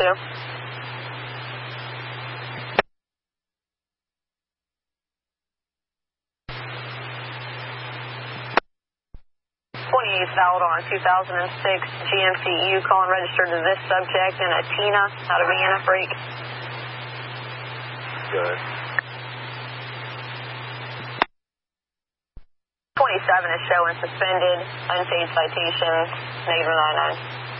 2. Valid on 2006 GMC Yukon registered to this subject in a Tina out of Vienna freak. Good. 27 is showing suspended, unpaid citation, -99.